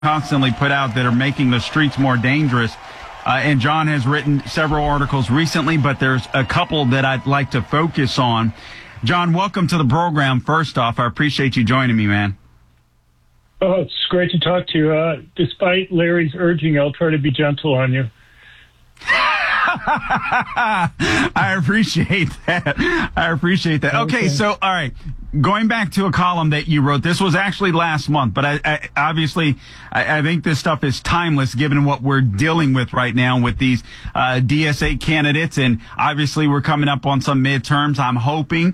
constantly put out that are making the streets more dangerous. And John has written several articles recently, but there's a couple that I'd like to focus on. John, welcome to the program. First off, I appreciate you joining me, man. Oh, it's great to talk to you. Despite Larry's urging, I'll try to be gentle on you. I appreciate that. Okay, so, all right. Going back to a column that you wrote, this was actually last month, but I think this stuff is timeless given what we're dealing with right now with these DSA candidates, and obviously we're coming up on some midterms. I'm hoping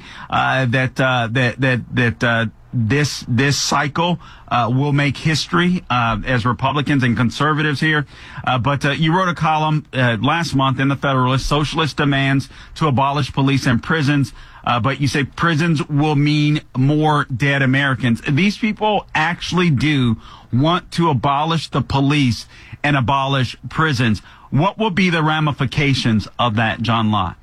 that this cycle will make history as Republicans and conservatives here. But you wrote a column last month in the Federalist, Socialist Demands to Abolish Police and Prisons. But you say prisons will mean more dead Americans. These people actually do want to abolish the police and abolish prisons. What will be the ramifications of that, John Lott?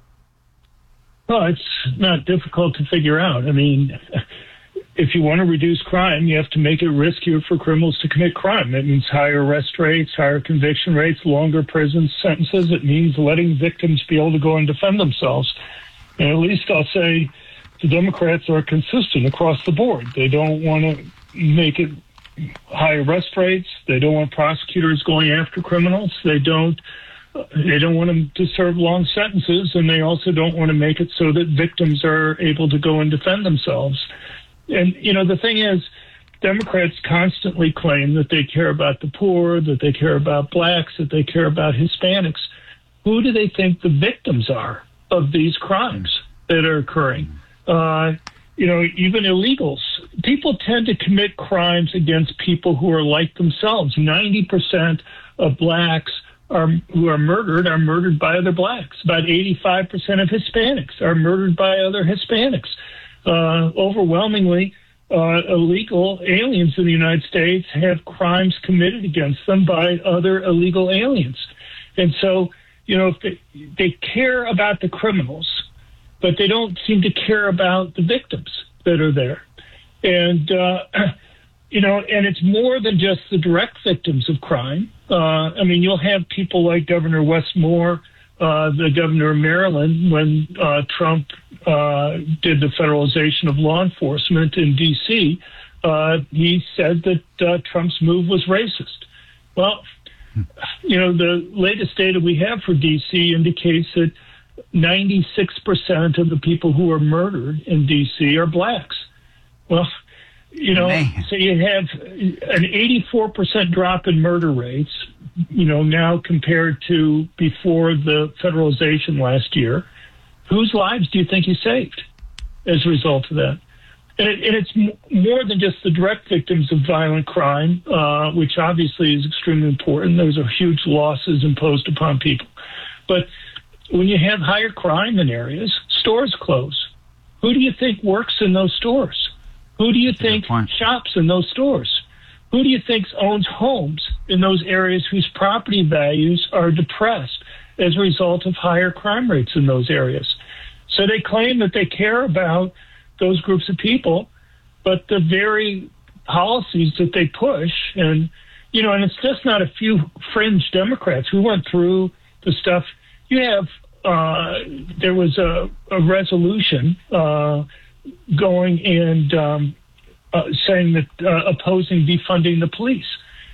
Well, it's not difficult to figure out. I mean, if you want to reduce crime, you have to make it riskier for criminals to commit crime. That means higher arrest rates, higher conviction rates, longer prison sentences. It means letting victims be able to go and defend themselves. And at least I'll say the Democrats are consistent across the board. They don't want to make it high arrest rates. They don't want prosecutors going after criminals. They don't want them to serve long sentences, and they also don't want to make it so that victims are able to go and defend themselves. And, you know, the thing is, Democrats constantly claim that they care about the poor, that they care about blacks, that they care about Hispanics. Who do they think the victims are of these crimes that are occurring? Even illegals. People tend to commit crimes against people who are like themselves. 90% of blacks who are murdered by other blacks. About 85% of Hispanics are murdered by other Hispanics. Overwhelmingly, illegal aliens in the United States have crimes committed against them by other illegal aliens. And so, if they care about the criminals, but they don't seem to care about the victims that are there. And, and it's more than just the direct victims of crime. You'll have people like Governor Wes Moore, the governor of Maryland, when Trump did the federalization of law enforcement in D.C., he said that Trump's move was racist. Well, the latest data we have for D.C. indicates that 96% of the people who are murdered in D.C. are blacks. Well, so you have an 84% drop in murder rates, now compared to before the federalization last year. Whose lives do you think he saved as a result of that? And it's more than just the direct victims of violent crime, which obviously is extremely important. Those are huge losses imposed upon people. But when you have higher crime in areas, stores close. Who do you think works in those stores? Who do you think shops in those stores? Who do you think owns homes in those areas whose property values are depressed as a result of higher crime rates in those areas? So they claim that they care about those groups of people, but the very policies that they push, and it's just not a few fringe Democrats who went through the stuff. You have, there was a resolution going and saying that opposing defunding the police.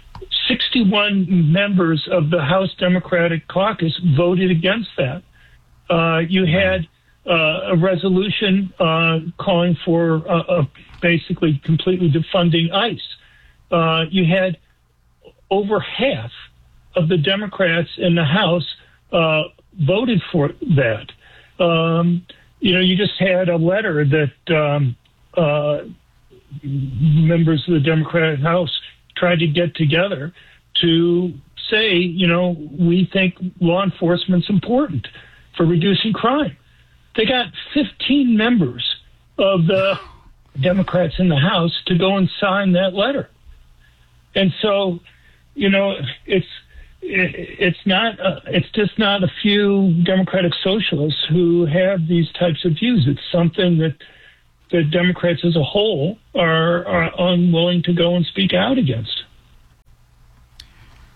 61 members of the House Democratic Caucus voted against that. You had a resolution calling for basically completely defunding ICE. You had over half of the Democrats in the House voted for that. You just had a letter that members of the Democratic House tried to get together to say, we think law enforcement's important for reducing crime. They got 15 members of the Democrats in the House to go and sign that letter. And so, it's just not a few Democratic socialists who have these types of views. It's something that the Democrats as a whole are unwilling to go and speak out against.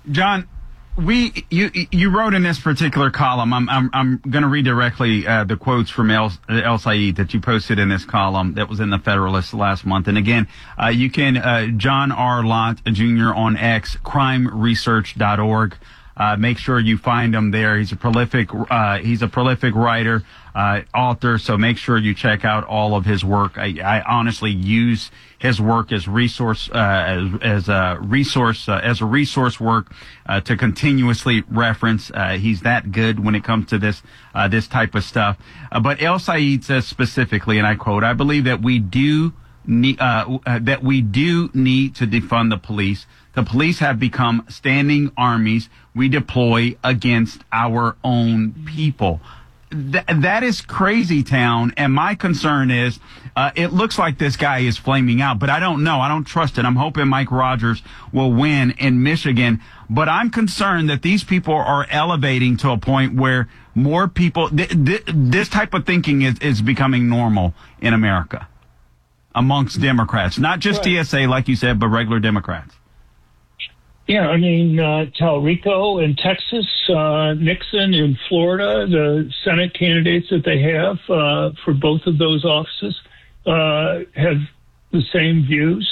John, you wrote in this particular column. I'm going to read directly the quotes from El Sayed that you posted in this column that was in the Federalist last month. And again, you can John R. Lott Jr. on X, crimeresearch.org. Make sure you find him there. He's a prolific writer, author. So make sure you check out all of his work. I honestly use his work as resource, as a resource work, to continuously reference. He's that good when it comes to this type of stuff. But El Sayed says specifically, and I quote, "I believe that we do need to defund the police. The police have become standing armies we deploy against our own people." That is crazy town. And my concern is, it looks like this guy is flaming out, but I don't know. I don't trust it. I'm hoping Mike Rogers will win in Michigan, but I'm concerned that these people are elevating to a point where more people, this type of thinking is becoming normal in America amongst Democrats, not just DSA, like you said, but regular Democrats. Yeah, I mean, Talrico in Texas, Nixon in Florida, the Senate candidates that they have for both of those offices have the same views.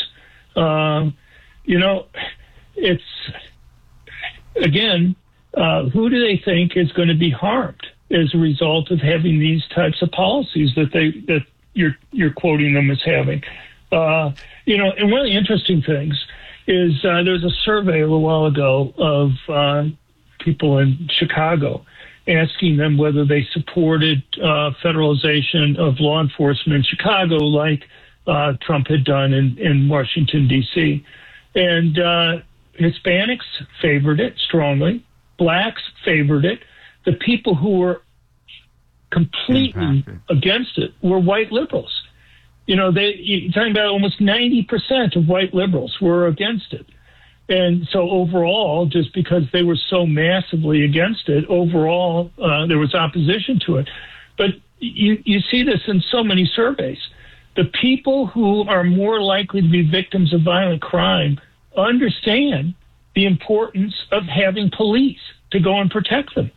It's, again, who do they think is going to be harmed as a result of having these types of policies that you're quoting them as having? And one of the interesting things is there was a survey a little while ago of people in Chicago asking them whether they supported federalization of law enforcement in Chicago like Trump had done in Washington, D.C. And Hispanics favored it strongly. Blacks favored it. The people who were completely against it were white liberals. You're talking about almost 90% of white liberals were against it. And so overall, just because they were so massively against it, overall, there was opposition to it. But you see this in so many surveys. The people who are more likely to be victims of violent crime understand the importance of having police to go and protect them.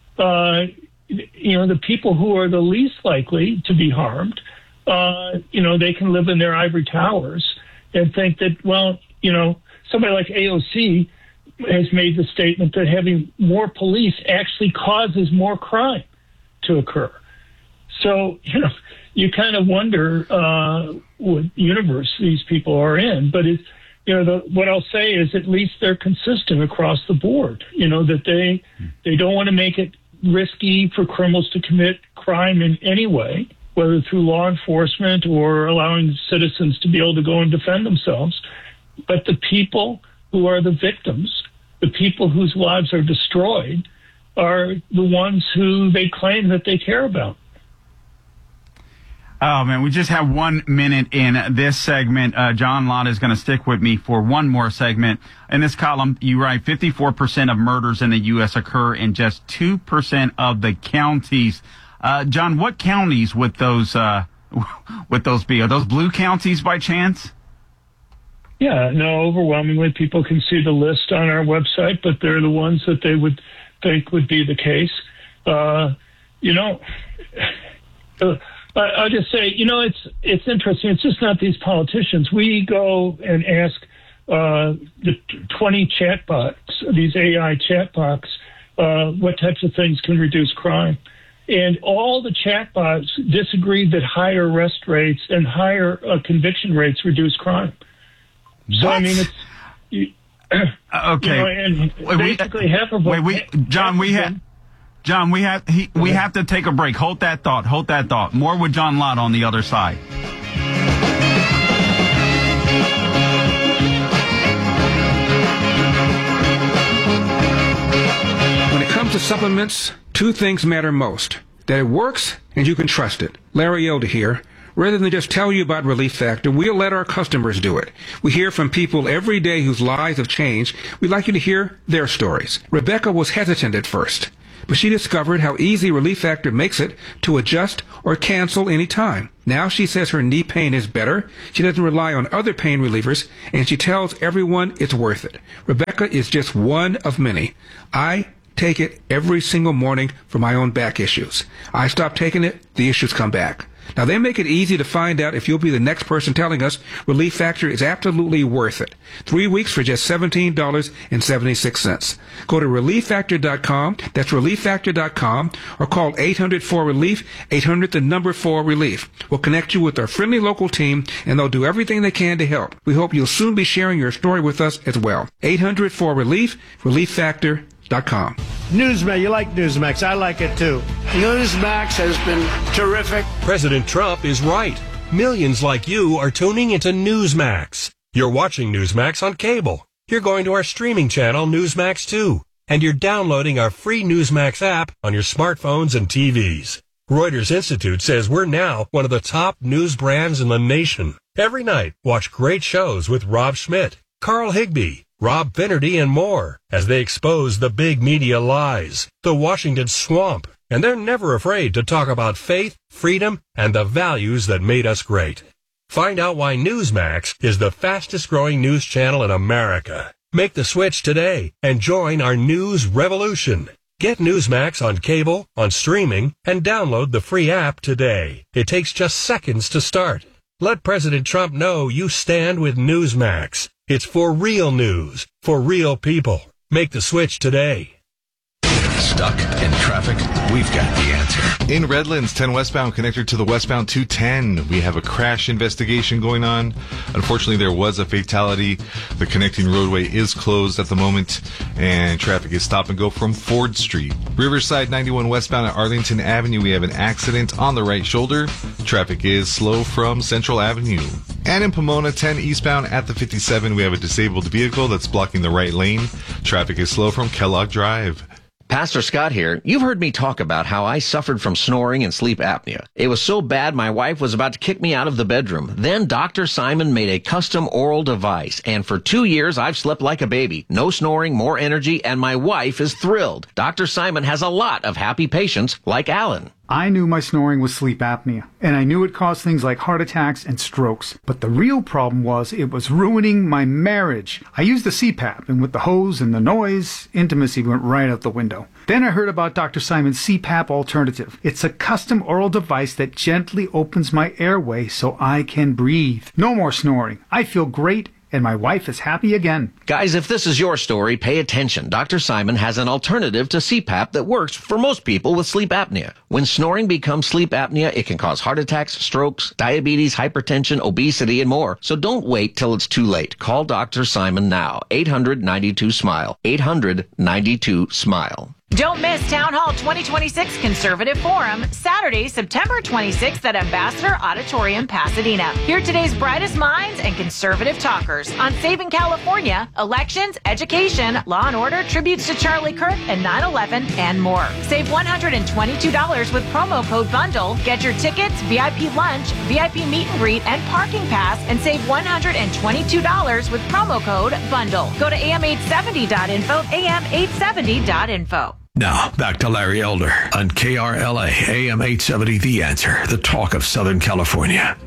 The people who are the least likely to be harmed, they can live in their ivory towers and think that, somebody like AOC has made the statement that having more police actually causes more crime to occur. So, you kind of wonder what universe these people are in. But what I'll say is at least they're consistent across the board, that they don't want to make it risky for criminals to commit crime in any way, whether through law enforcement or allowing citizens to be able to go and defend themselves. But the people who are the victims, the people whose lives are destroyed, are the ones who they claim that they care about. Oh, man, we just have 1 minute in this segment. John Lott is going to stick with me for one more segment. In this column, you write 54% of murders in the U.S. occur in just 2% of the counties. John, what counties would those be? Are those blue counties by chance? Yeah, no, overwhelmingly people can see the list on our website, but they're the ones that they would think would be the case. I'll just say, it's interesting. It's just not these politicians. We go and ask the 20 chatbots, these AI chatbots, what types of things can reduce crime. And all the chatbots disagreed that higher arrest rates and higher conviction rates reduce crime. So, what? I mean, it's... okay. And basically half of them... John, we have to take a break. Hold that thought. More with John Lott on the other side. When it comes to supplements, two things matter most: that it works and you can trust it. Larry Elder here. Rather than just tell you about Relief Factor, we'll let our customers do it. We hear from people every day whose lives have changed. We'd like you to hear their stories. Rebecca was hesitant at first. but she discovered how easy Relief Factor makes it to adjust or cancel any time. Now she says her knee pain is better, she doesn't rely on other pain relievers, and she tells everyone it's worth it. Rebecca is just one of many. I take it every single morning for my own back issues. I stop taking it, the issues come back. Now, they make it easy to find out if you'll be the next person telling us Relief Factor is absolutely worth it. 3 weeks for just $17.76. Go to ReliefFactor.com, that's ReliefFactor.com, or call 800-4RELIEF, 800-4RELIEF. We'll connect you with our friendly local team, and they'll do everything they can to help. We hope you'll soon be sharing your story with us as well. 800-4RELIEF, ReliefFactor.com. Newsmax, you like Newsmax. I like it too. Newsmax has been terrific. President Trump is right. Millions like you are tuning into Newsmax. You're watching Newsmax on cable. You're going to our streaming channel, Newsmax 2. And you're downloading our free Newsmax app on your smartphones and TVs. Reuters Institute says we're now one of the top news brands in the nation. Every night, watch great shows with Rob Schmidt, Carl Higbie, Rob Finnerty, and more as they expose the big media lies, the Washington swamp, and they're never afraid to talk about faith, freedom, and the values that made us great. Find out why Newsmax is the fastest growing news channel in America. Make the switch today and join our news revolution. Get Newsmax on cable, on streaming, and download the free app today. It takes just seconds to start. Let President Trump know you stand with Newsmax. It's for real news, for real people. Make the switch today. Stuck in traffic? We've got the answer. In Redlands, 10 westbound connector to the westbound 210. We have a crash investigation going on. Unfortunately, there was a fatality. The connecting roadway is closed at the moment, and traffic is stop and go from Ford Street. Riverside 91 westbound at Arlington Avenue. We have an accident on the right shoulder. Traffic is slow from Central Avenue. And in Pomona, 10 eastbound at the 57, we have a disabled vehicle that's blocking the right lane. Traffic is slow from Kellogg Drive. Pastor Scott here. You've heard me talk about how I suffered from snoring and sleep apnea. It was so bad my wife was about to kick me out of the bedroom. Then Dr. Simon made a custom oral device, and for 2 years I've slept like a baby. No snoring, more energy, and my wife is thrilled. Dr. Simon has a lot of happy patients like Alan. I knew my snoring was sleep apnea, and I knew it caused things like heart attacks and strokes. But the real problem was it was ruining my marriage. I used the CPAP, and with the hose and the noise, intimacy went right out the window. Then I heard about Dr. Simon's CPAP alternative. It's a custom oral device that gently opens my airway so I can breathe. No more snoring. I feel great, and my wife is happy again. Guys, if this is your story, pay attention. Dr. Simon has an alternative to CPAP that works for most people with sleep apnea. When snoring becomes sleep apnea, it can cause heart attacks, strokes, diabetes, hypertension, obesity, and more. So don't wait till it's too late. Call Dr. Simon now. 800-92-SMILE. 800-92-SMILE. Don't miss Town Hall 2026 Conservative Forum, Saturday, September 26th at Ambassador Auditorium, Pasadena. Hear today's brightest minds and conservative talkers on saving California, elections, education, law and order, tributes to Charlie Kirk and 9/11, and more. Save $122 with promo code BUNDLE. Get your tickets, VIP lunch, VIP meet and greet, and parking pass, and save $122 with promo code BUNDLE. Go to am870.info, am870.info. Now, back to Larry Elder on KRLA, AM 870, The Answer, the talk of Southern California.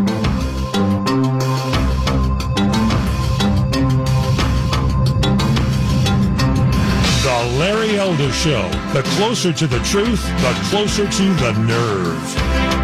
The Larry Elder Show. The closer to the truth, the closer to the nerve.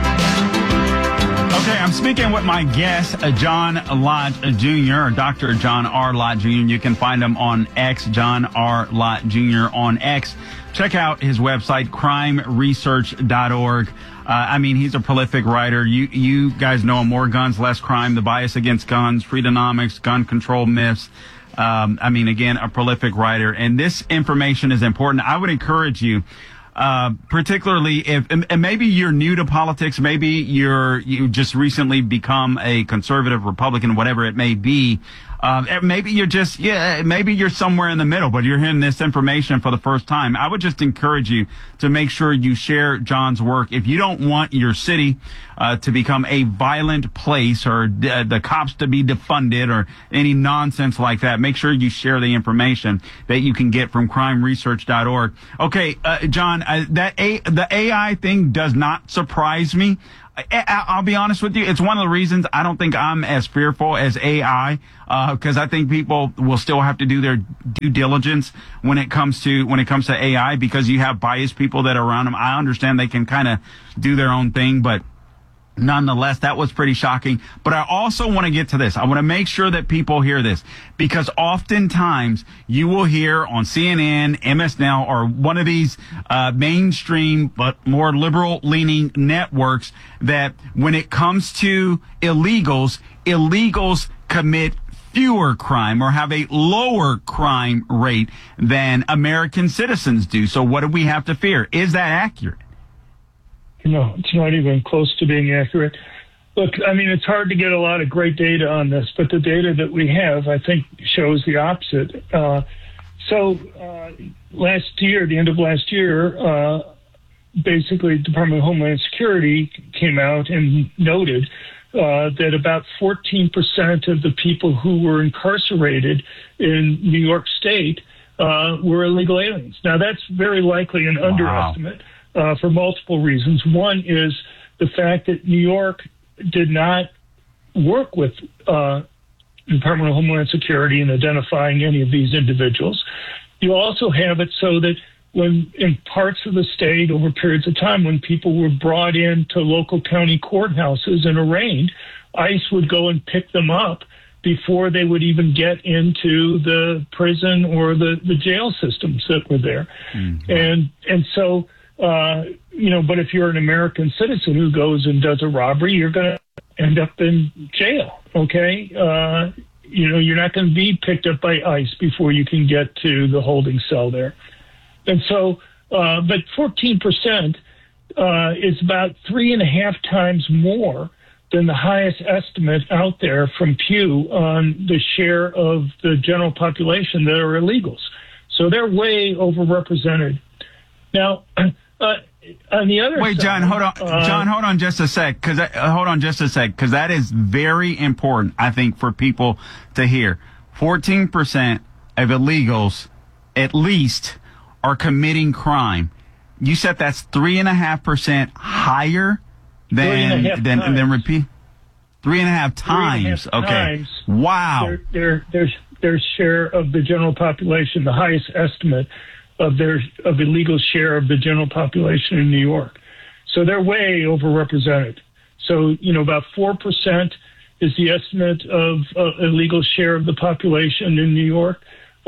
Okay, I'm speaking with my guest, John Lott Jr., or Dr. John R. Lott Jr. You can find him on X, John R. Lott Jr. on X. Check out his website, crimeresearch.org. He's a prolific writer. You guys know him. More Guns, Less Crime, The Bias Against Guns, Freedonomics, Gun Control Myths. Again, a prolific writer. And this information is important. I would encourage you, particularly if, and maybe you're new to politics, maybe you just recently become a conservative Republican, whatever it may be. Maybe you're somewhere in the middle, but you're hearing this information for the first time. I would just encourage you to make sure you share John's work. If you don't want your city to become a violent place or the cops to be defunded or any nonsense like that, make sure you share the information that you can get from crimeresearch.org. Okay, John, the AI thing does not surprise me. I'll be honest with you. It's one of the reasons I don't think I'm as fearful as AI, because I think people will still have to do their due diligence when it comes to AI, because you have biased people that are around them. I understand they can kind of do their own thing, but nonetheless, that was pretty shocking. But I also want to get to this. I want to make sure that people hear this, because oftentimes you will hear on CNN, MS Now, or one of these mainstream but more liberal-leaning networks that when it comes to illegals commit fewer crime or have a lower crime rate than American citizens do. So what do we have to fear? Is that accurate? No, it's not even close to being accurate. Look, I mean, it's hard to get a lot of great data on this, but the data that we have, I think, shows the opposite. Last year, the end of last year, basically, Department of Homeland Security came out and noted that about 14% of the people who were incarcerated in New York State were illegal aliens. Now, that's very likely an underestimate. For multiple reasons. One is the fact that New York did not work with the Department of Homeland Security in identifying any of these individuals. You also have it so that when in parts of the state over periods of time when people were brought into local county courthouses and arraigned, ICE would go and pick them up before they would even get into the prison or the jail systems that were there. Mm-hmm. And so but if you're an American citizen who goes and does a robbery, you're going to end up in jail, okay? You're not going to be picked up by ICE before you can get to the holding cell there. And so, but 14% is about 3.5 times more than the highest estimate out there from Pew on the share of the general population that are illegals. So they're way overrepresented. Now, on the other side, John, hold on just a sec, because that is very important, I think, for people to hear. 14% of illegals, at least, are committing crime. You said that's 3.5% higher than repeat. 3.5 times. 3.5 okay. Times wow. Their share of the general population, the highest estimate of illegal share of the general population in New York. So they're way overrepresented. So, about 4% is the estimate of illegal share of the population in New York.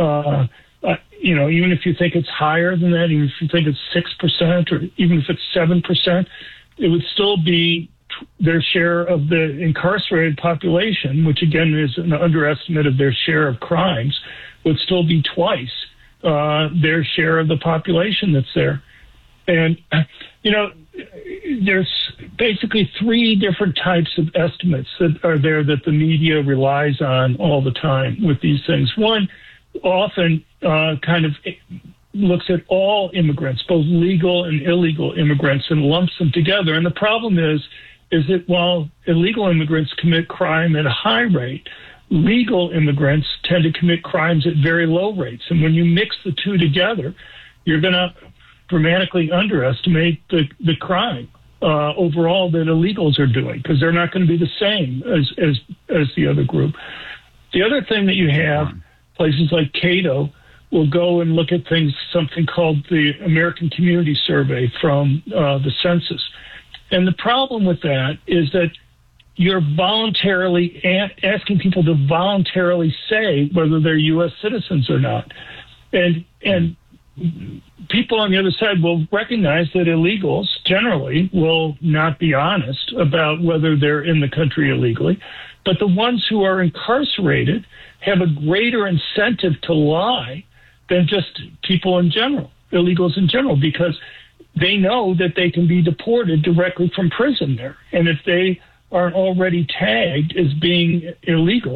Even if you think it's higher than that, even if you think it's 6% or even if it's 7%, it would still be their share of the incarcerated population, which again is an underestimate of their share of crimes, would still be twice their share of the population that's there. And, there's basically 3 different types of estimates that are there that the media relies on all the time with these things. One often kind of looks at all immigrants, both legal and illegal immigrants, and lumps them together. And the problem is that while illegal immigrants commit crime at a high rate, legal immigrants tend to commit crimes at very low rates. And when you mix the two together, you're going to dramatically underestimate the crime overall that illegals are doing, because they're not going to be the same as the other group. The other thing that you have, places like Cato will go and look at something called the American Community Survey from the census. And the problem with that is that you're voluntarily asking people to voluntarily say whether they're U.S. citizens or not. And people on the other side will recognize that illegals generally will not be honest about whether they're in the country illegally. But the ones who are incarcerated have a greater incentive to lie than just people in general, illegals in general, because they know that they can be deported directly from prison there. And if they aren't already tagged as being illegal,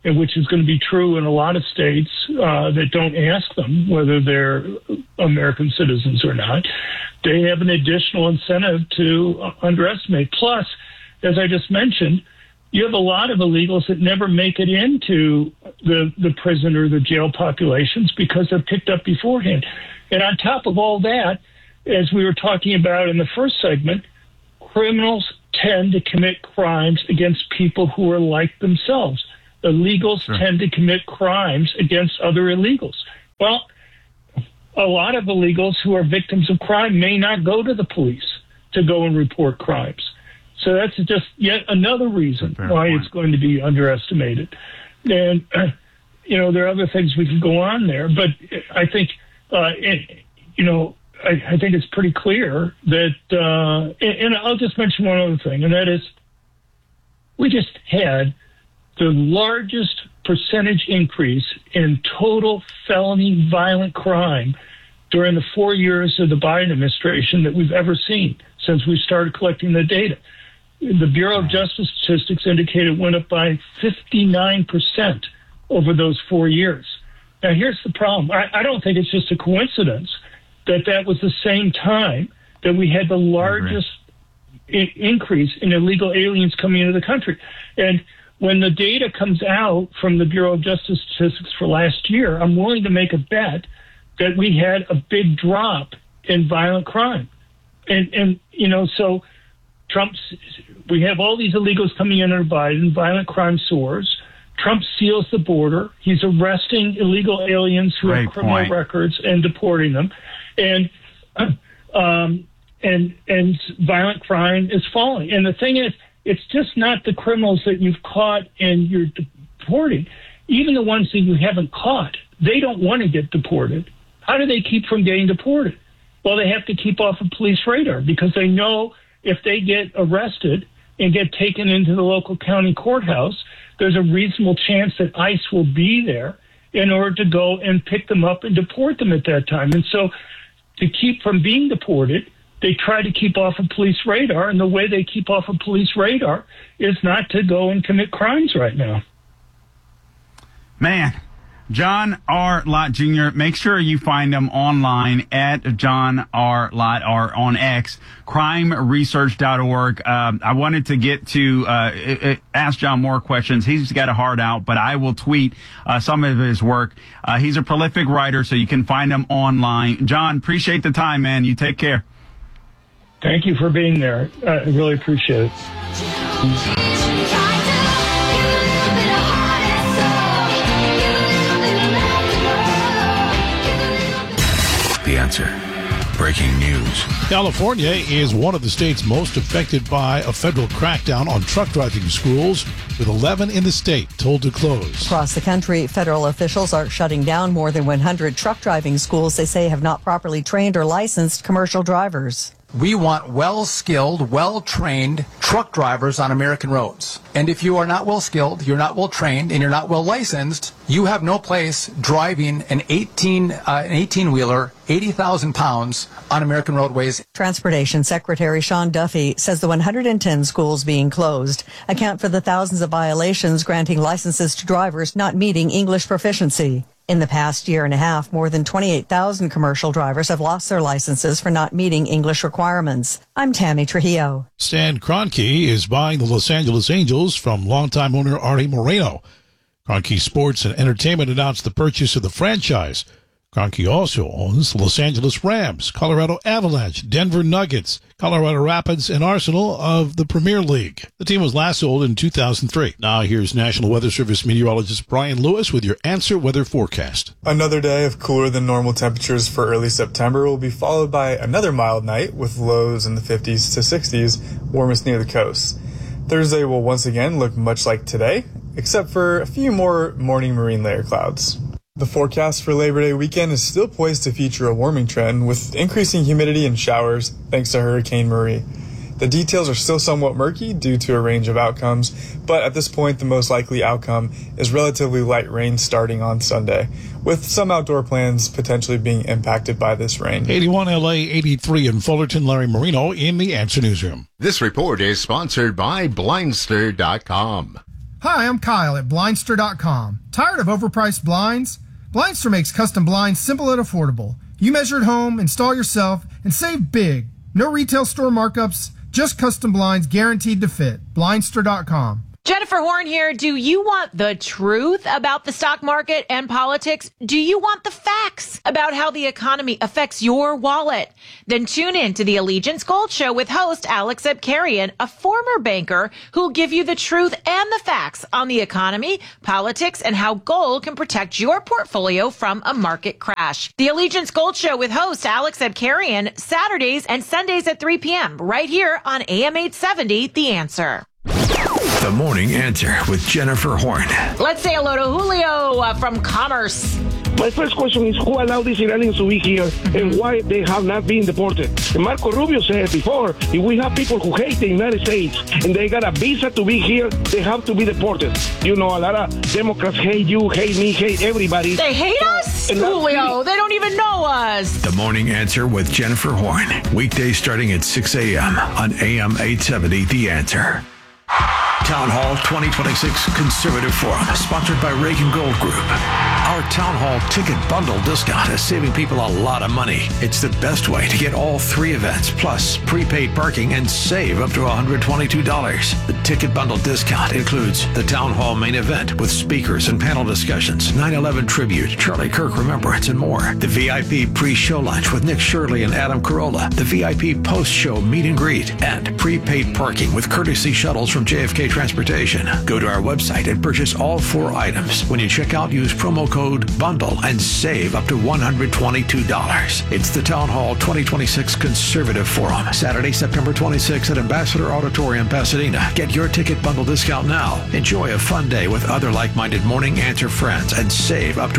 and which is going to be true in a lot of states that don't ask them whether they're American citizens or not, they have an additional incentive to underestimate. Plus, as I just mentioned, you have a lot of illegals that never make it into the prison or the jail populations because they're picked up beforehand. And on top of all that, as we were talking about in the first segment, criminals tend to commit crimes against people who are like themselves. Illegals tend to commit crimes against other illegals. Well, a lot of illegals who are victims of crime may not go to the police to go and report crimes. So that's just yet another reason why it's going to be underestimated. And, there are other things we can go on there, but I think, I think it's pretty clear that, and I'll just mention one other thing, and that is we just had the largest percentage increase in total felony violent crime during the 4 years of the Biden administration that we've ever seen since we started collecting the data. The Bureau of Justice Statistics indicated it went up by 59% over those 4 years. Now, here's the problem. I don't think it's just a coincidence that was the same time that we had the largest increase in illegal aliens coming into the country. And when the data comes out from the Bureau of Justice Statistics for last year, I'm willing to make a bet that we had a big drop in violent crime. And so we have all these illegals coming in under Biden, violent crime soars. Trump seals the border. He's arresting illegal aliens who have criminal records and deporting them. And violent crime is falling. And the thing is, it's just not the criminals that you've caught and you're deporting. Even the ones that you haven't caught, they don't want to get deported. How do they keep from getting deported? Well, they have to keep off of police radar because they know if they get arrested and get taken into the local county courthouse, there's a reasonable chance that ICE will be there in order to go and pick them up and deport them at that time. And so to keep from being deported, they try to keep off of police radar, and the way they keep off of police radar is not to go and commit crimes right now. Man, John R. Lott Jr., make sure you find him online at John R. Lott or on X, crimeresearch.org. I wanted to get to ask John more questions. He's got a heart out, but I will tweet some of his work. He's a prolific writer, so you can find him online. John, appreciate the time, man. You take care. Thank you for being there. I really appreciate it. The Answer. Breaking news. California is one of the states most affected by a federal crackdown on truck driving schools, with 11 in the state told to close. Across the country, federal officials are shutting down more than 100 truck driving schools they say have not properly trained or licensed commercial drivers. We want well-skilled, well-trained truck drivers on American roads. And if you are not well-skilled, you're not well-trained, and you're not well-licensed, you have no place driving an 18-wheeler, 80,000 pounds on American roadways. Transportation Secretary Sean Duffy says the 110 schools being closed account for the thousands of violations granting licenses to drivers not meeting English proficiency. In the past year and a half, more than 28,000 commercial drivers have lost their licenses for not meeting English requirements. I'm Tammy Trujillo. Stan Kroenke is buying the Los Angeles Angels from longtime owner Artie Moreno. Kroenke Sports and Entertainment announced the purchase of the franchise. Kroenke also owns the Los Angeles Rams, Colorado Avalanche, Denver Nuggets, Colorado Rapids, and Arsenal of the Premier League. The team was last sold in 2003. Now here's National Weather Service meteorologist Brian Lewis with your Answer Weather forecast. Another day of cooler than normal temperatures for early September will be followed by another mild night with lows in the 50s to 60s, warmest near the coast. Thursday will once again look much like today, except for a few more morning marine layer clouds. The forecast for Labor Day weekend is still poised to feature a warming trend with increasing humidity and showers thanks to Hurricane Marie. The details are still somewhat murky due to a range of outcomes, but at this point the most likely outcome is relatively light rain starting on Sunday, with some outdoor plans potentially being impacted by this rain. 81 LA, 83 in Fullerton. Larry Marino in the Answer Newsroom. This report is sponsored by Blindster.com. Hi, I'm Kyle at Blindster.com. Tired of overpriced blinds? Blindster makes custom blinds simple and affordable. You measure at home, install yourself, and save big. No retail store markups, just custom blinds guaranteed to fit. Blindster.com. Jennifer Horn here. Do you want the truth about the stock market and politics? Do you want the facts about how the economy affects your wallet? Then tune in to the Allegiance Gold Show with host Alex Abkarian, a former banker who'll give you the truth and the facts on the economy, politics, and how gold can protect your portfolio from a market crash. The Allegiance Gold Show with host Alex Abkarian, Saturdays and Sundays at 3 p.m. right here on AM 870, The Answer. The Morning Answer with Jennifer Horn. Let's say hello to Julio from Commerce. My first question is, who allowed these aliens to be here and why they have not been deported? And Marco Rubio said before, if we have people who hate the United States and they got a visa to be here, they have to be deported. You know, a lot of Democrats hate you, hate me, hate everybody. They hate us? Julio, they don't even know us. The Morning Answer with Jennifer Horn. Weekdays starting at 6 a.m. on AM 870, The Answer. Town Hall 2026 Conservative Forum, sponsored by Reagan Gold Group. Our Town Hall ticket bundle discount is saving people a lot of money. It's the best way to get all three events, plus prepaid parking, and save up to $122. The ticket bundle discount includes the Town Hall main event with speakers and panel discussions, 9/11 tribute, Charlie Kirk remembrance, and more. The VIP pre-show lunch with Nick Shirley and Adam Carolla. The VIP post-show meet and greet, and prepaid parking with courtesy shuttles from JFK Transportation. Go to our website and purchase all 4 items. When you check out, use promo code BUNDLE and save up to $122. It's the Town Hall 2026 Conservative Forum, Saturday, September 26th at Ambassador Auditorium, Pasadena. Get your ticket bundle discount now. Enjoy a fun day with other like-minded Morning Answer friends and save up to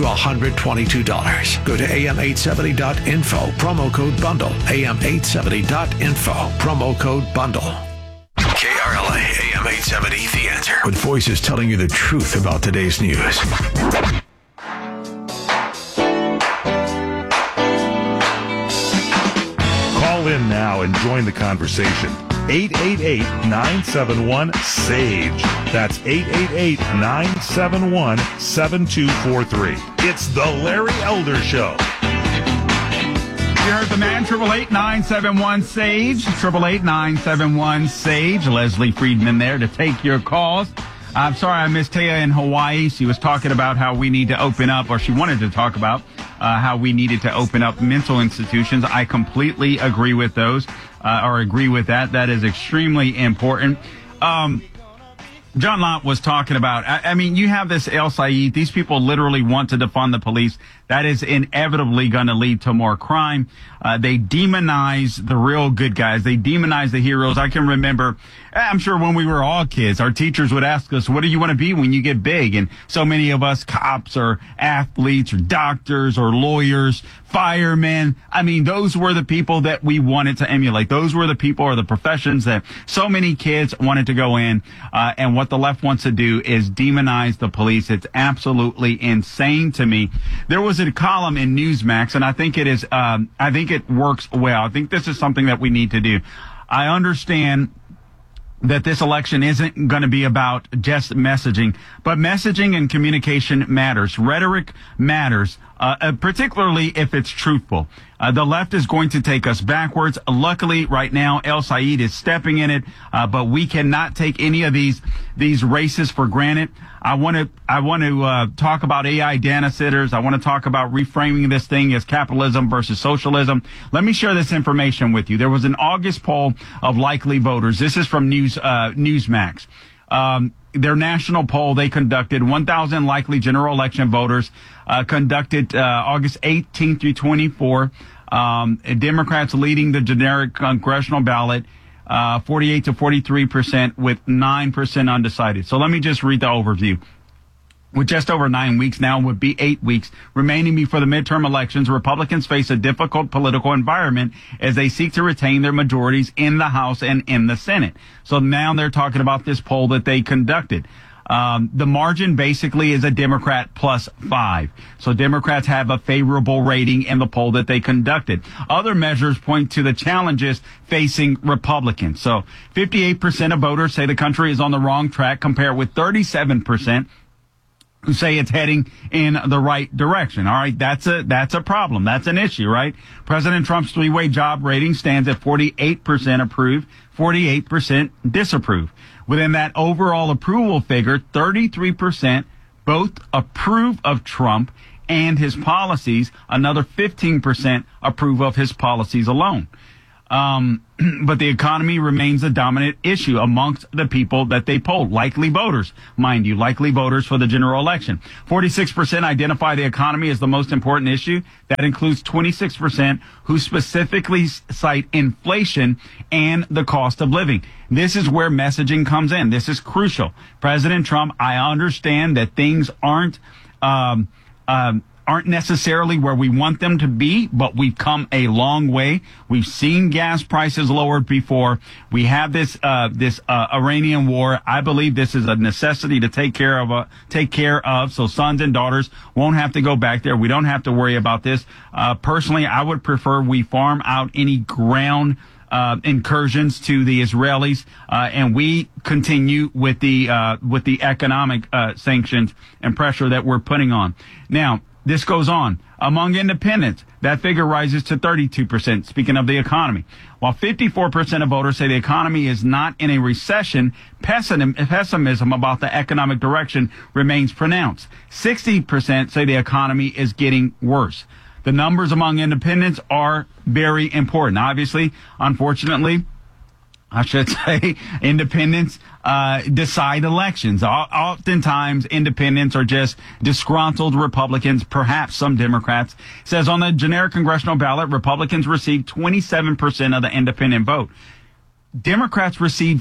$122. Go to am870.info, promo code BUNDLE, am870.info, promo code BUNDLE. KRLA AM 870, The Answer. With voices telling you the truth about today's news. Call in now and join the conversation. 888-971-SAGE. That's 888-971-7243. It's the Larry Elder Show. You heard the man, 888-971-SAGE, 888-971-SAGE. Leslie Friedman there to take your calls. I'm sorry I missed Taya in Hawaii. She was talking about how we need to open up, or she wanted to talk about how we needed to open up mental institutions. I completely agree with those, or agree with that. That is extremely important. John Lott was talking about, I mean, you have this El Sayed. These people literally want to defund the police. That is inevitably going to lead to more crime. They demonize the real good guys. They demonize the heroes. I can remember, I'm sure when we were all kids, our teachers would ask us, what do you want to be when you get big? And so many of us, cops or athletes or doctors or lawyers, firemen. I mean, those were the people that we wanted to emulate. Those were the people or the professions that so many kids wanted to go in. And what the left wants to do is demonize the police. It's absolutely insane to me. There was a column in Newsmax, and I think it is, I think it works well. I think this is something that we need to do. I understand that this election isn't going to be about just messaging, but messaging and communication matters. Rhetoric matters, particularly if it's truthful. The left is going to take us backwards. Luckily, right now, El Sayed is stepping in it, but we cannot take any of these races for granted. I want to talk about AI data sitters. I want to talk about reframing this thing as capitalism versus socialism. Let me share this information with you. There was an August poll of likely voters. This is from Newsmax. Their national poll they conducted, 1,000 likely general election voters, conducted August 18th through 24. Democrats leading the generic congressional ballot, 48 to 43%, with 9% undecided. So let me just read the overview. With just over 9 weeks now, would be 8 weeks remaining before the midterm elections, Republicans face a difficult political environment as they seek to retain their majorities in the House and in the Senate. So now they're talking about this poll that they conducted. The margin basically is a Democrat plus 5. So Democrats have a favorable rating in the poll that they conducted. Other measures point to the challenges facing Republicans. So 58% of voters say the country is on the wrong track, compared with 37% who say it's heading in the right direction. All right, that's a problem. That's an issue, right? President Trump's three-way job rating stands at 48% approve, 48% disapprove. Within that overall approval figure, 33% both approve of Trump and his policies. Another 15% approve of his policies alone. But the economy remains a dominant issue amongst the people that they polled. Likely voters, mind you, likely voters for the general election. 46% identify the economy as the most important issue. That includes 26% who specifically cite inflation and the cost of living. This is where messaging comes in. This is crucial. President Trump, I understand that things aren't necessarily where we want them to be, but we've come a long way. We've seen gas prices lowered before. We have this Iranian war. I believe this is a necessity to take care of, so sons and daughters won't have to go back there. We don't have to worry about this. Personally, I would prefer we farm out any ground incursions to the Israelis, and we continue with the economic sanctions and pressure that we're putting on. Now, this goes on. Among independents, that figure rises to 32%, speaking of the economy. While 54% of voters say the economy is not in a recession, pessimism about the economic direction remains pronounced. 60% say the economy is getting worse. The numbers among independents are very important. Obviously, unfortunately, I should say, independents decide elections. Oftentimes, independents are just disgruntled Republicans, perhaps some Democrats. It says on the generic congressional ballot, Republicans receive 27% of the independent vote. Democrats receive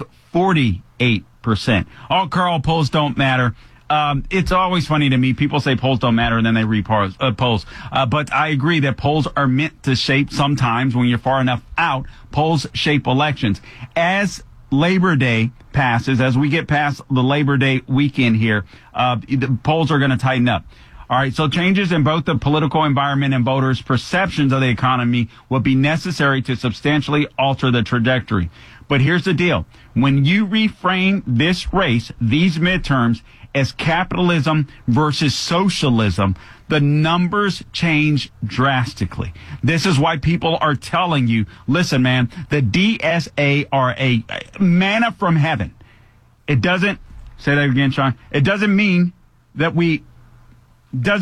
48%. Oh, Carl, polls don't matter. It's always funny to me. People say polls don't matter and then they read polls. But I agree that polls are meant to shape sometimes when you're far enough out. Polls shape elections. As Labor Day passes, as we get past the Labor Day weekend here, the polls are going to tighten up. All right, so changes in both the political environment and voters' perceptions of the economy will be necessary to substantially alter the trajectory. But here's the deal. When you reframe this race, these midterms, as capitalism versus socialism, the numbers change drastically. This is why people are telling you, listen, man, the DSA are a manna from heaven. It doesn't, say that again, Sean, it doesn't mean that we've got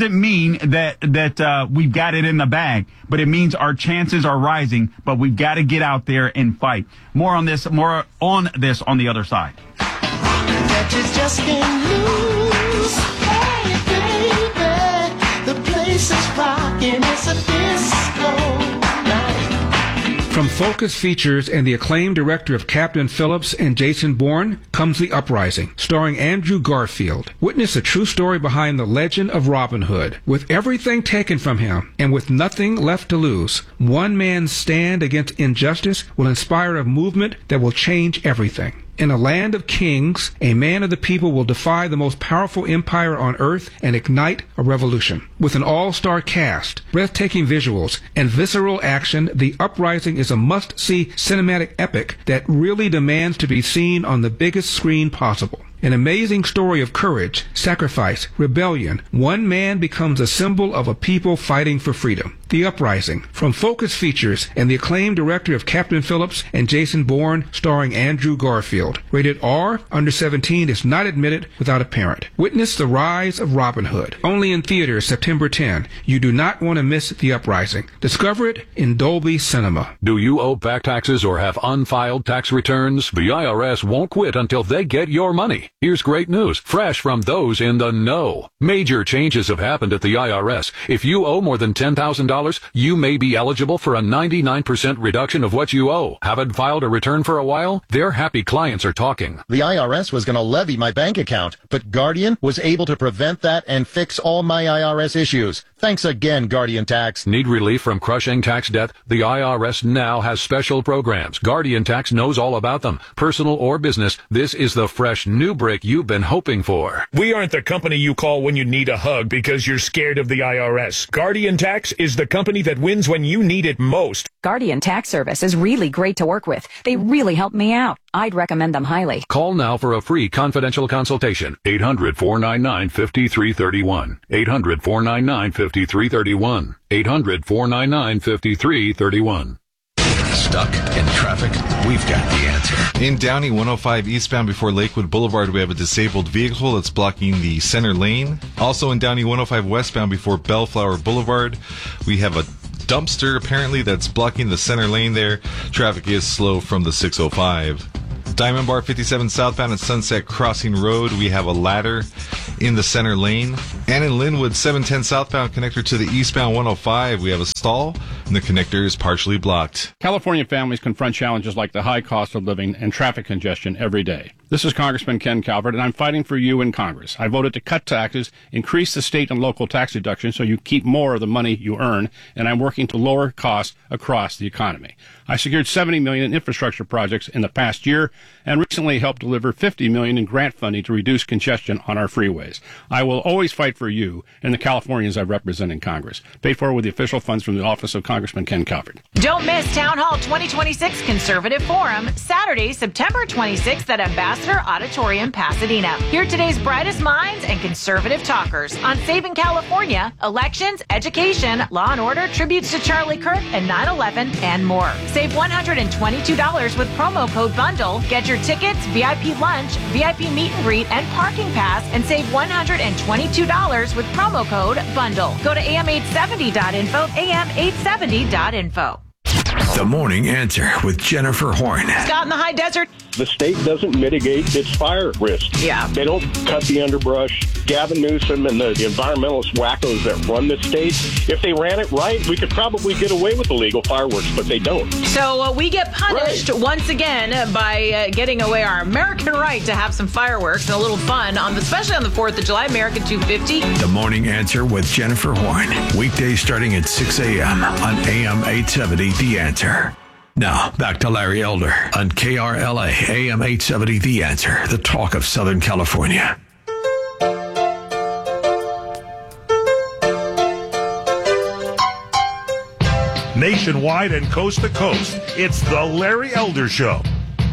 it in the bag, but it means our chances are rising, but we've got to get out there and fight. More on this on the other side. Just can't lose. Hey, baby, the place is rocking. It's a disco night. From Focus Features and the acclaimed director of Captain Phillips and Jason Bourne comes The Uprising, starring Andrew Garfield. Witness a true story behind the legend of Robin Hood. With everything taken from him and with nothing left to lose, one man's stand against injustice will inspire a movement that will change everything. In a land of kings, a man of the people will defy the most powerful empire on earth and ignite a revolution. With an all-star cast, breathtaking visuals, and visceral action, The Uprising is a must-see cinematic epic that really demands to be seen on the biggest screen possible. An amazing story of courage, sacrifice, rebellion. One man becomes a symbol of a people fighting for freedom. The Uprising, from Focus Features and the acclaimed director of Captain Phillips and Jason Bourne, starring Andrew Garfield. Rated R, under 17 is not admitted without a parent. Witness the rise of Robin Hood. Only in theaters September 10. You do not want to miss The Uprising. Discover it in Dolby Cinema. Do you owe back taxes or have unfiled tax returns? The IRS won't quit until they get your money. Here's great news, fresh from those in the know. Major changes have happened at the IRS. If you owe more than $10,000, you may be eligible for a 99% reduction of what you owe. Haven't filed a return for a while? Their happy clients are talking. The IRS was going to levy my bank account, but Guardian was able to prevent that and fix all my IRS issues. Thanks again, Guardian Tax. Need relief from crushing tax debt? The IRS now has special programs. Guardian Tax knows all about them. Personal or business, this is the fresh new break you've been hoping for. We aren't the company you call when you need a hug because you're scared of the IRS. Guardian Tax is the company that wins when you need it most. Guardian Tax Service is really great to work with. They really helped me out. I'd recommend them highly. Call now for a free confidential consultation. 800-499-5331. 800-499-5331. 800-499-5331. Stuck in traffic? We've got the answer. In Downey 105 eastbound before Lakewood Boulevard, we have a disabled vehicle that's blocking the center lane. Also in Downey 105 westbound before Bellflower Boulevard, we have a dumpster apparently that's blocking the center lane there. Traffic is slow from the 605. Diamond Bar 57 southbound at Sunset Crossing Road, we have a ladder in the center lane. And in Linwood 710 southbound connector to the eastbound 105, we have a stall and the connector is partially blocked. California families confront challenges like the high cost of living and traffic congestion every day. This is Congressman Ken Calvert, and I'm fighting for you in Congress. I voted to cut taxes, increase the state and local tax deductions so you keep more of the money you earn, and I'm working to lower costs across the economy. I secured $70 million in infrastructure projects in the past year and recently helped deliver $50 million in grant funding to reduce congestion on our freeways. I will always fight for you and the Californians I represent in Congress. Paid for with the official funds from the office of Congressman Ken Calvert. Don't miss Town Hall 2026 Conservative Forum, Saturday, September 26th at Ambassador Auditorium, Pasadena. Hear today's brightest minds and conservative talkers on Saving California, elections, education, law and order, tributes to Charlie Kirk and 9/11, and more. Save $122 with promo code BUNDLE. Get your tickets, VIP lunch, VIP meet and greet, and parking pass, and save $122 with promo code BUNDLE. Go to am870.info, am870.info. The Morning Answer with Jennifer Horn. Scott in the high desert. The state doesn't mitigate its fire risk. Yeah. They don't cut the underbrush. Gavin Newsom and the environmentalist wackos that run the state, if they ran it right, we could probably get away with illegal fireworks, but they don't. So we get punished once again by getting away our American right to have some fireworks and a little fun, especially on the 4th of July, American 250. The Morning Answer with Jennifer Horn. Weekdays starting at 6 a.m. on AM 870 The Answer. Now, back to Larry Elder on KRLA AM 870 The Answer, the talk of Southern California. Nationwide and coast to coast, it's the Larry Elder Show.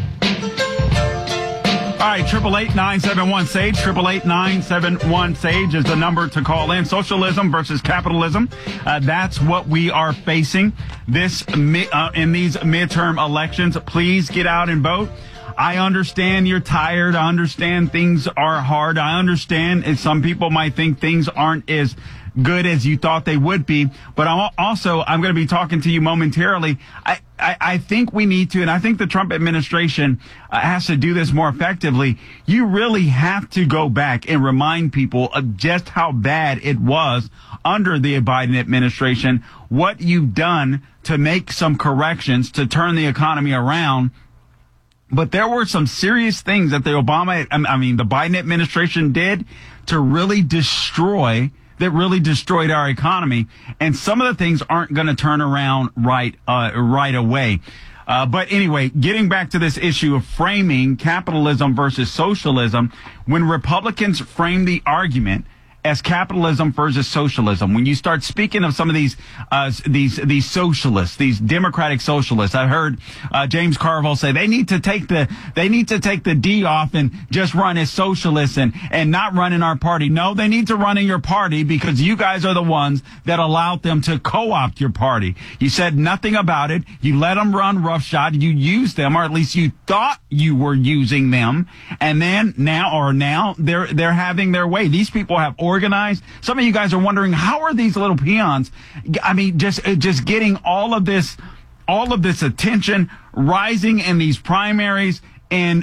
All right, 888-971-SAGE. 888-971-SAGE is the number to call in. Socialism versus capitalism. That's what we are facing in these midterm elections. Please get out and vote. I understand you're tired. I understand things are hard. I understand some people might think things aren't as good as you thought they would be. But I'm going to be talking to you momentarily. I think we need to, and I think the Trump administration has to do this more effectively. You really have to go back and remind people of just how bad it was under the Biden administration, what you've done to make some corrections to turn the economy around. But there were some serious things that the Biden administration did to really destroyed our economy. And some of the things aren't going to turn around right away. But anyway, getting back to this issue of framing capitalism versus socialism, when Republicans frame the argument as capitalism versus socialism, when you start speaking of some of these socialists, these democratic socialists, I heard James Carville say they need to take the D off and just run as socialists and not run in our party. No, they need to run in your party because you guys are the ones that allowed them to co-opt your party. You said nothing about it. You let them run roughshod. You used them, or at least you thought you were using them. And then now they're having their way. These people have organized. Some of you guys are wondering, how are these little peons, just getting all of this attention, rising in these primaries, and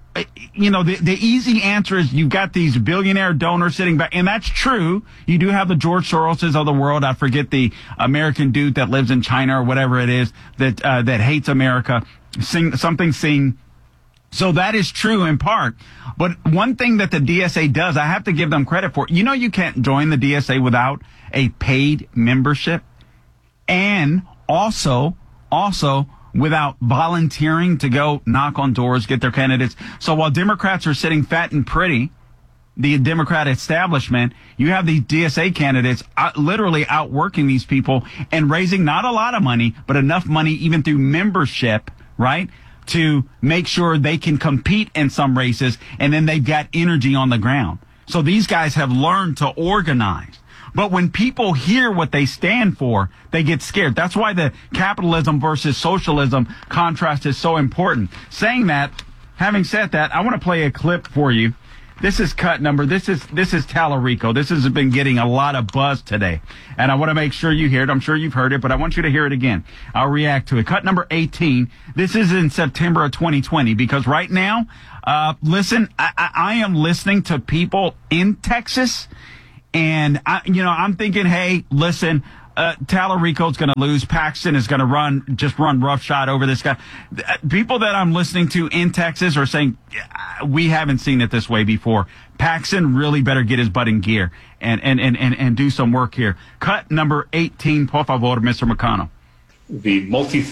the easy answer is you've got these billionaire donors sitting back, and that's true. You do have the George Soroses of the world. I forget the American dude that lives in China or whatever it is that hates America. Sing. So that is true in part. But one thing that the DSA does, I have to give them credit for. You know, you can't join the DSA without a paid membership, and also without volunteering to go knock on doors, get their candidates. So while Democrats are sitting fat and pretty, the Democrat establishment, you have these DSA candidates literally outworking these people and raising not a lot of money, but enough money even through membership, right, to make sure they can compete in some races, and then they've got energy on the ground. So these guys have learned to organize. But when people hear what they stand for, they get scared. That's why the capitalism versus socialism contrast is so important. Having said that, I want to play a clip for you. This is cut number. This is Tallarico. This has been getting a lot of buzz today, and I want to make sure you hear it. I'm sure you've heard it, but I want you to hear it again. I'll react to it. Cut number 18. This is in September of 2020, because right now, listen, I am listening to people in Texas, and I'm thinking, hey, listen, Tallarico's going to lose. Paxton is going to run roughshod over this guy. People that I'm listening to in Texas are saying, we haven't seen it this way before. Paxton really better get his butt in gear and do some work here. Cut number 18, por favor, Mr. McConnell. The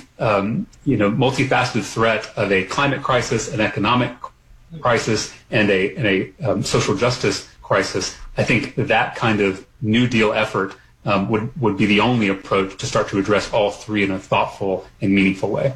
multifaceted threat of a climate crisis, an economic crisis, and a social justice crisis. I think that kind of New Deal effort would be the only approach to start to address all three in a thoughtful and meaningful way.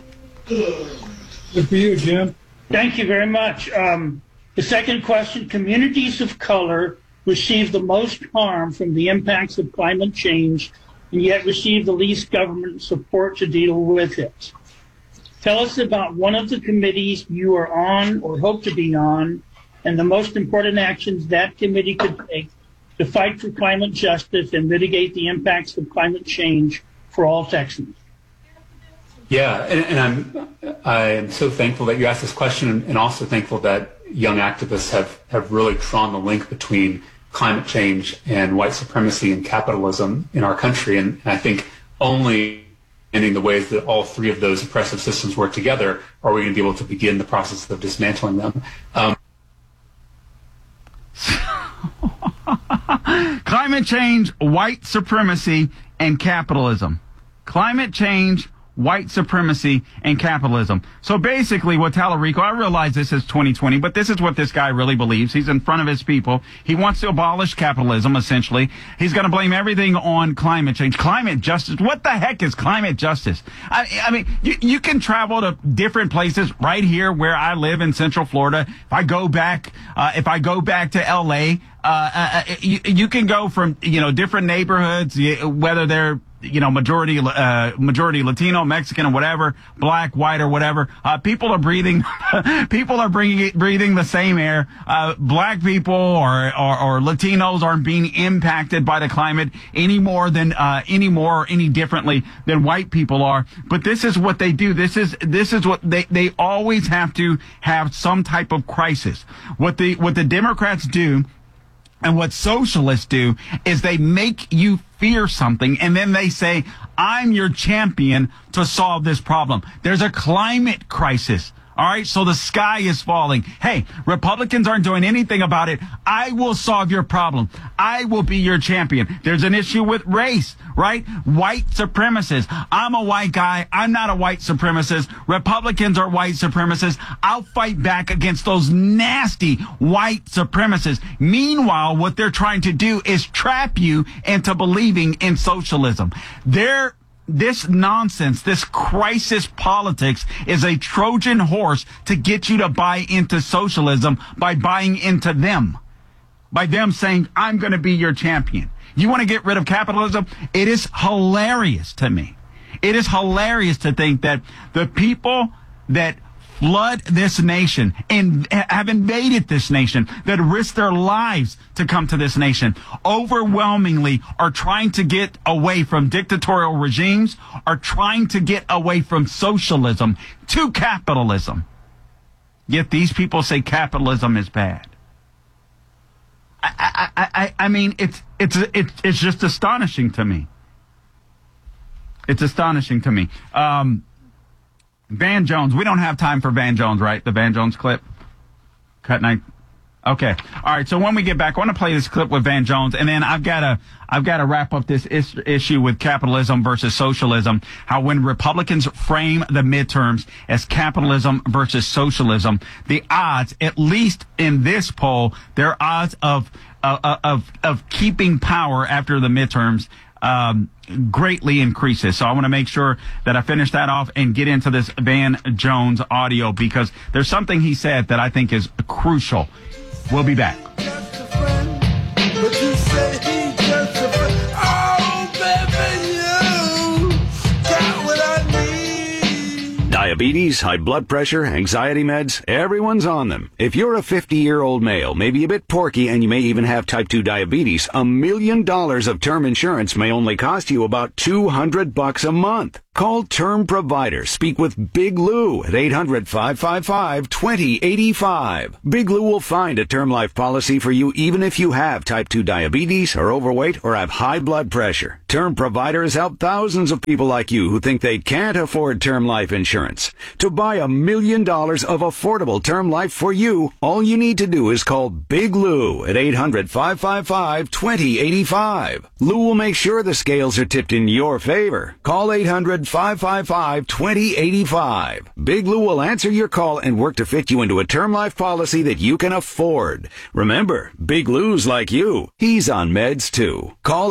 Good for you, Jim. Thank you very much. The second question, communities of color receive the most harm from the impacts of climate change and yet receive the least government support to deal with it. Tell us about one of the committees you are on or hope to be on, and the most important actions that committee could take to fight for climate justice and mitigate the impacts of climate change for all Texans. Yeah, and I am so thankful that you asked this question, and also thankful that young activists have really drawn the link between climate change and white supremacy and capitalism in our country. And I think only in the ways that all three of those oppressive systems work together are we going to be able to begin the process of dismantling them. Climate change, white supremacy, and capitalism. Climate change, white supremacy, and capitalism. So basically what Tallarico, I realize this is 2020, but this is what this guy really believes. He's in front of his people. He wants to abolish capitalism, essentially. He's going to blame everything on climate change. Climate justice. What the heck is climate justice? I mean, you can travel to different places right here where I live in Central Florida. If I go back to LA, you can go from, different neighborhoods, whether they're, majority Latino, Mexican, or whatever, black, white, or whatever. People are breathing the same air. Black people or Latinos aren't being impacted by the climate any differently than white people are. But this is what they do. This is what they always have to have some type of crisis. What the Democrats do and what socialists do is they make you fear something, and then they say, I'm your champion to solve this problem. There's a climate crisis. All right, so the sky is falling. Hey, Republicans aren't doing anything about it. I will solve your problem. I will be your champion. There's an issue with race, right? White supremacists. I'm a white guy. I'm not a white supremacist. Republicans are white supremacists. I'll fight back against those nasty white supremacists. Meanwhile, what they're trying to do is trap you into believing in socialism. This nonsense, this crisis politics is a Trojan horse to get you to buy into socialism by buying into them. By them saying, I'm going to be your champion. You want to get rid of capitalism? It is hilarious to me. It is hilarious to think that the people that flood this nation and have invaded this nation, that risk their lives to come to this nation, overwhelmingly are trying to get away from dictatorial regimes, are trying to get away from socialism to capitalism. Yet these people say capitalism is bad. I mean, it's just astonishing to me. It's astonishing to me. Van Jones. We don't have time for Van Jones, right? The Van Jones clip? Cut night. Okay. All right. So when we get back, I want to play this clip with Van Jones, and then I've got to wrap up this issue with capitalism versus socialism. How when Republicans frame the midterms as capitalism versus socialism, the odds, at least in this poll, their odds of keeping power after the midterms greatly increases. So I want to make sure that I finish that off and get into this Van Jones audio, because there's something he said that I think is crucial. We'll be back. Diabetes, high blood pressure, anxiety meds, everyone's on them. If you're a 50-year-old male, maybe a bit porky, and you may even have type 2 diabetes, $1 million of term insurance may only cost you about $200 a month. Call Term Provider. Speak with Big Lou at 800-555-2085. Big Lou will find a term life policy for you even if you have type 2 diabetes, are overweight, or have high blood pressure. Term Provider has helped thousands of people like you who think they can't afford term life insurance. To buy $1 million of affordable term life for you, all you need to do is call Big Lou at 800-555-2085. Lou will make sure the scales are tipped in your favor. Call 800-555-2085. Big Lou will answer your call and work to fit you into a term life policy that you can afford. Remember, Big Lou's like you. He's on meds too. Call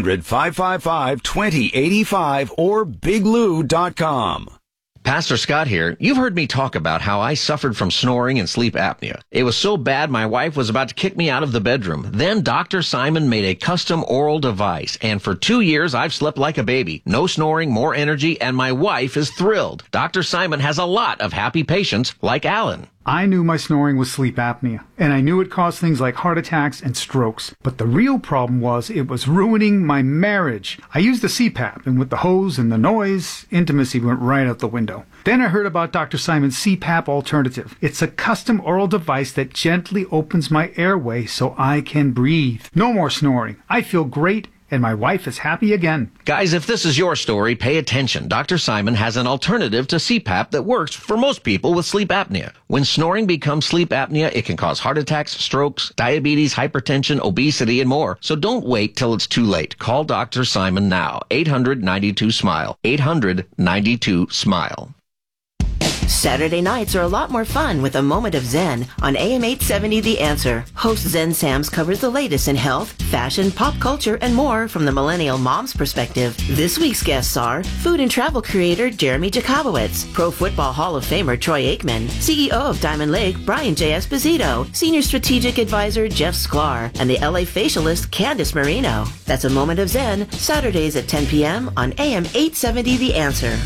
800-555-2085 or biglou.com. Pastor Scott here. You've heard me talk about how I suffered from snoring and sleep apnea. It was so bad my wife was about to kick me out of the bedroom. Then Dr. Simon made a custom oral device, and for 2 years I've slept like a baby. No snoring, more energy, and my wife is thrilled. Dr. Simon has a lot of happy patients like Alan. I knew my snoring was sleep apnea, and I knew it caused things like heart attacks and strokes. But the real problem was it was ruining my marriage. I used the CPAP, and with the hose and the noise, intimacy went right out the window. Then I heard about Dr. Simon's CPAP alternative. It's a custom oral device that gently opens my airway so I can breathe. No more snoring. I feel great, and my wife is happy again. Guys, if this is your story, pay attention. Dr. Simon has an alternative to CPAP that works for most people with sleep apnea. When snoring becomes sleep apnea, it can cause heart attacks, strokes, diabetes, hypertension, obesity, and more. So don't wait till it's too late. Call Dr. Simon now. 800-92-SMILE. 800-92-SMILE. Saturday nights are a lot more fun with a moment of Zen on AM 870 The Answer. Host Zen Sams covers the latest in health, fashion, pop culture, and more from the millennial mom's perspective. This week's guests are food and travel creator Jeremy Jacobowitz, Pro Football Hall of Famer Troy Aikman, CEO of Diamond Lake Brian J. Esposito, Senior Strategic Advisor Jeff Sklar, and the LA facialist Candice Marino. That's a moment of Zen, Saturdays at 10 p.m. on AM 870 The Answer.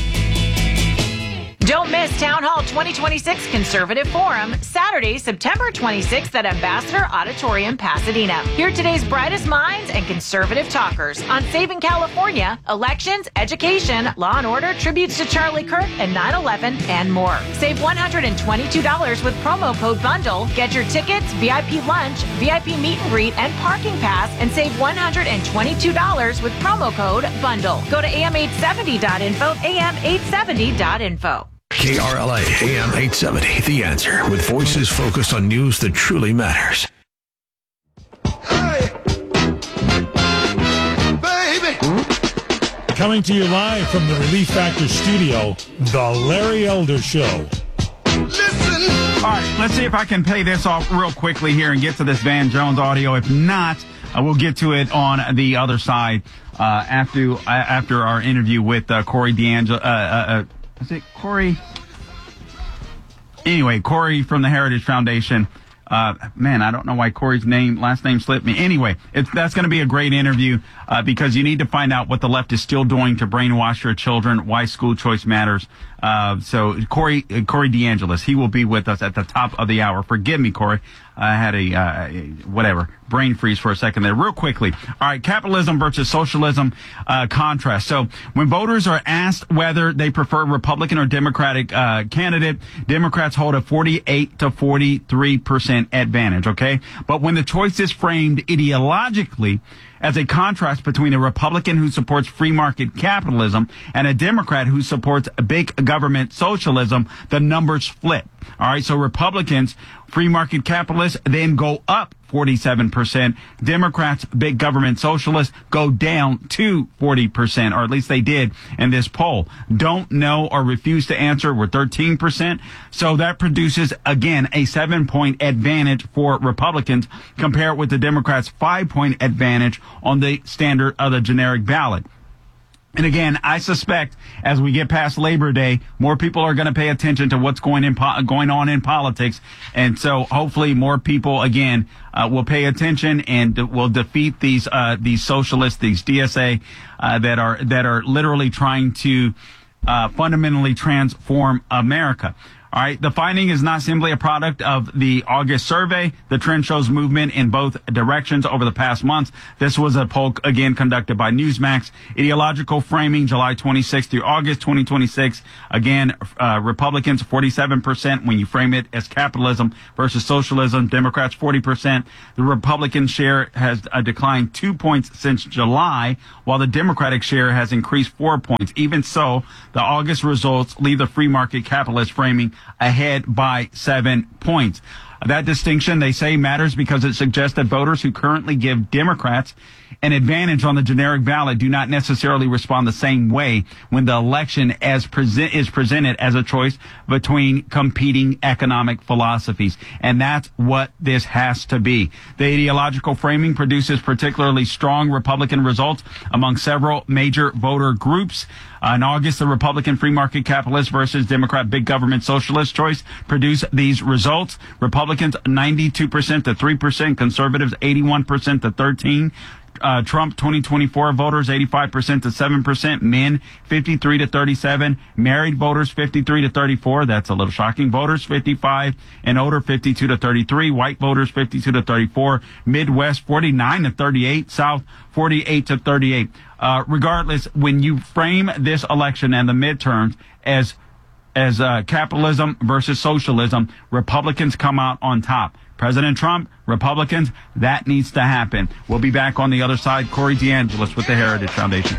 Don't miss Town Hall 2026 Conservative Forum, Saturday, September 26th at Ambassador Auditorium, Pasadena. Hear today's brightest minds and conservative talkers on saving California, elections, education, law and order, tributes to Charlie Kirk and 9/11, and more. Save $122 with promo code BUNDLE. Get your tickets, VIP lunch, VIP meet and greet, and parking pass, and save $122 with promo code BUNDLE. Go to am870.info, am870.info. KRLA AM 870, The Answer, with voices focused on news that truly matters. Hey, baby. Coming to you live from the Relief Factor studio, The Larry Elder Show. Listen. All right, let's see if I can pay this off real quickly here and get to this Van Jones audio. If not, we'll get to it on the other side after our interview with Corey D'Angelo. Is it Corey? Anyway, Corey from the Heritage Foundation. Man, I don't know why Corey's last name slipped me. Anyway, that's going to be a great interview because you need to find out what the left is still doing to brainwash your children, why school choice matters. So Corey D'Angelis, he will be with us at the top of the hour. Forgive me, Corey. I had a brain freeze for a second there. Real quickly. All right, capitalism versus socialism contrast. So when voters are asked whether they prefer Republican or Democratic candidate, Democrats hold a 48 to 43% advantage, okay? But when the choice is framed ideologically, as a contrast between a Republican who supports free market capitalism and a Democrat who supports big government socialism, the numbers flip. All right, so Republicans, free market capitalists, then go up 47%. Democrats, big government socialists, go down to 40%, or at least they did in this poll. Don't know or refuse to answer were 13%. So that produces, again, a 7-point advantage for Republicans. Compare it with the Democrats' 5-point advantage on the standard of the generic ballot. And again, I suspect as we get past Labor Day, more people are going to pay attention to what's going on in politics. And so hopefully more people, again, will pay attention and will defeat these socialists, these DSA, that are literally trying to fundamentally transform America. All right. The finding is not simply a product of the August survey. The trend shows movement in both directions over the past months. This was a poll, again, conducted by Newsmax. Ideological framing, July 26th through August 2026. Again, Republicans, 47% when you frame it as capitalism versus socialism. Democrats, 40%. The Republican share has declined 2 points since July, while the Democratic share has increased 4 points. Even so, the August results leave the free market capitalist framing ahead by 7 points. That distinction, they say, matters because it suggests that voters who currently give Democrats an advantage on the generic ballot do not necessarily respond the same way when the election is presented as a choice between competing economic philosophies. And that's what this has to be. The ideological framing produces particularly strong Republican results among several major voter groups. In August, the Republican free market capitalist versus Democrat big government socialist choice produced these results. Republicans 92% to 3%, conservatives 81% to 13%. Trump 2024 voters 85% to 7%, men 53 to 37, married voters 53 to 34. That's a little shocking. Voters 55 and older 52 to 33, white voters 52 to 34, Midwest 49 to 38, South 48 to 38. Regardless, when you frame this election and the midterms as capitalism versus socialism, Republicans come out on top. President Trump, Republicans, that needs to happen. We'll be back on the other side. Corey DeAngelis with the Heritage Foundation.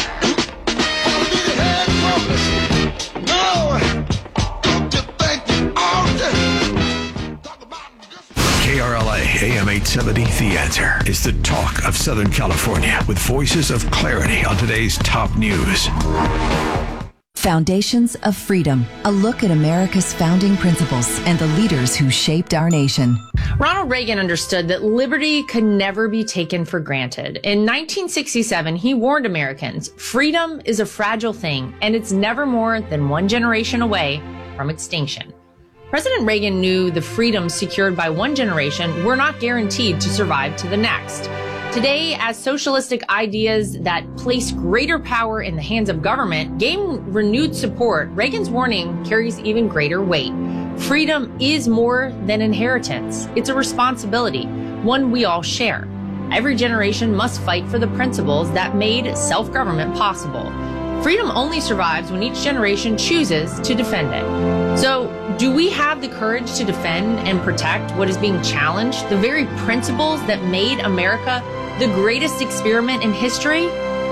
KRLA AM 870, The Answer, is the talk of Southern California with voices of clarity on today's top news. Foundations of Freedom, a look at America's founding principles and the leaders who shaped our nation. Ronald Reagan understood that liberty could never be taken for granted. In 1967, he warned Americans, freedom is a fragile thing, and it's never more than one generation away from extinction. President Reagan knew the freedoms secured by one generation were not guaranteed to survive to the next. Today, as socialistic ideas that place greater power in the hands of government gain renewed support, Reagan's warning carries even greater weight. Freedom is more than inheritance. It's a responsibility, one we all share. Every generation must fight for the principles that made self-government possible. Freedom only survives when each generation chooses to defend it. So, do we have the courage to defend and protect what is being challenged, the very principles that made America the greatest experiment in history?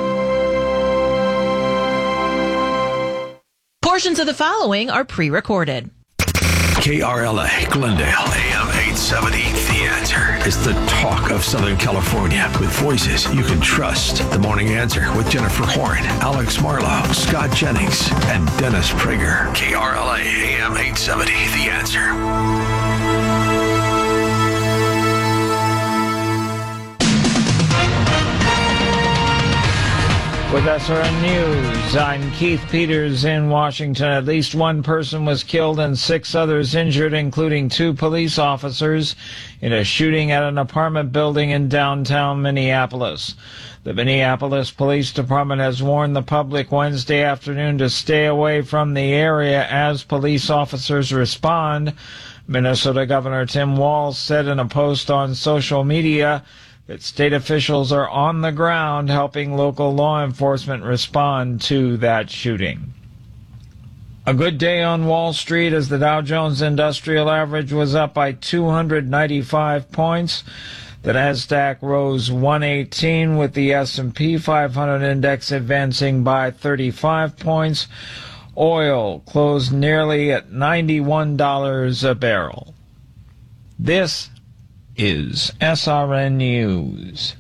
Portions of the following are pre-recorded. KRLA, Glendale, AM 870, The Answer, is the talk of Southern California with voices you can trust. The Morning Answer with Jennifer Horn, Alex Marlowe, Scott Jennings, and Dennis Prager. KRLA, AM 870, The Answer. With SRN News, I'm Keith Peters in Washington. At least one person was killed and 6 others injured, including 2 police officers, in a shooting at an apartment building in downtown Minneapolis. The Minneapolis Police Department has warned the public Wednesday afternoon to stay away from the area as police officers respond. Minnesota Governor Tim Walz said in a post on social media that state officials are on the ground helping local law enforcement respond to that shooting. A good day on Wall Street as the Dow Jones Industrial Average was up by 295 points. The Nasdaq rose 118 with the S&P 500 index advancing by 35 points. Oil closed nearly at $91 a barrel. This is SRN News.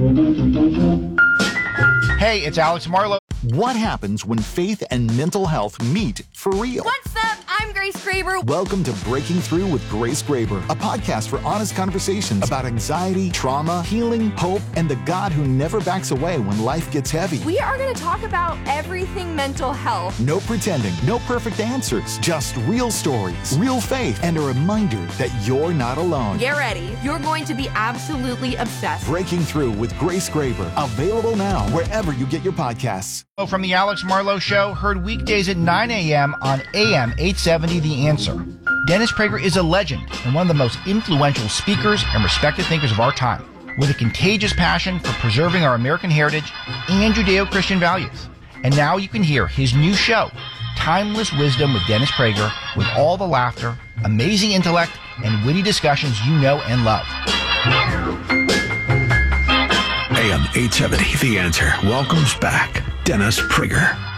Hey, it's Alex Marlowe. What happens when faith and mental health meet for real? What's up? I'm Grace Graber. Welcome to Breaking Through with Grace Graber, a podcast for honest conversations about anxiety, trauma, healing, hope, and the God who never backs away when life gets heavy. We are going to talk about everything mental health. No pretending, no perfect answers, just real stories, real faith, and a reminder that you're not alone. Get ready. You're going to be absolutely obsessed. Breaking Through with Grace Graber, available now wherever you get your podcasts. From the Alex Marlowe Show, heard weekdays at 9 a.m. on AM 870 The Answer. Dennis Prager is a legend and one of the most influential speakers and respected thinkers of our time, with a contagious passion for preserving our American heritage and Judeo-Christian values. And now you can hear his new show, Timeless Wisdom with Dennis Prager, with all the laughter, amazing intellect, and witty discussions you know and love. AM 870, The Answer welcomes back Dennis Prager.